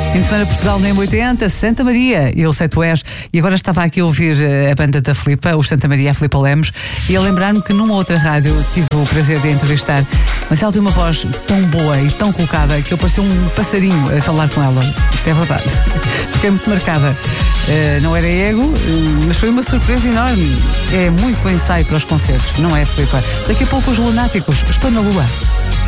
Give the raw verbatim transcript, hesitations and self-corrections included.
Fim de semana Portugal no M oitenta, Santa Maria, eu sei tu és. E agora estava aqui a ouvir a banda da Filipa, o Santa Maria, a Filipa Lemos, e a lembrar-me que numa outra rádio tive o prazer de entrevistar, mas ela tem uma voz tão boa e tão colocada que eu parecia um passarinho a falar com ela. Isto é verdade. Fiquei muito marcada. Uh, não era ego, uh, mas foi uma surpresa enorme. É muito bom ensaio para os concertos, não é, Filipa? Daqui a pouco os Lunáticos, estou na Lua.